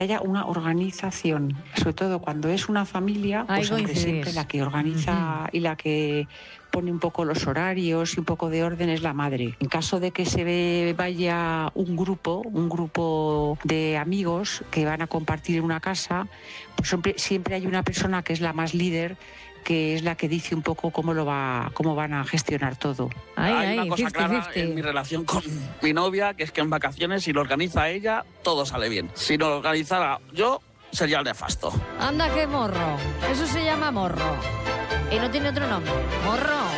haya una organización, sobre todo cuando es una familia, pues hombre, siempre la que organiza y la que pone un poco los horarios y un poco de orden es la madre. En caso de que vaya un grupo de amigos que van a compartir una casa, pues siempre hay una persona que es la más líder, que es la que dice un poco cómo van a gestionar todo. Hay una cosa clara en mi relación con mi novia, que es que en vacaciones, si lo organiza ella, todo sale bien. Si no lo organizara yo, sería nefasto. Anda, qué morro. Eso se llama morro. Y no tiene otro nombre. Morro.